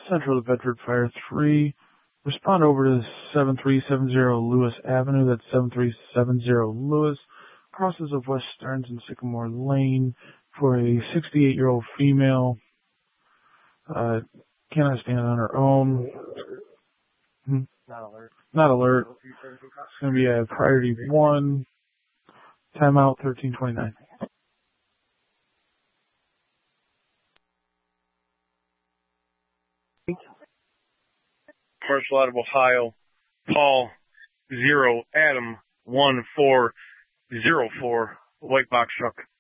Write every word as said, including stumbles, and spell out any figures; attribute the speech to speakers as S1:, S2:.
S1: Central to Bedford Fire three. Respond over to seven three seven zero Lewis Avenue. That's seven three seven zero Lewis. Crosses of West Stearns and Sycamore Lane for a sixty-eight-year-old female. Uh, cannot stand on her own. Hmm.
S2: Not alert.
S1: Not alert. It's going to be a priority one. Timeout thirteen twenty-nine.
S3: Commercial out of Ohio. Paul zero Adam one four zero four white box truck.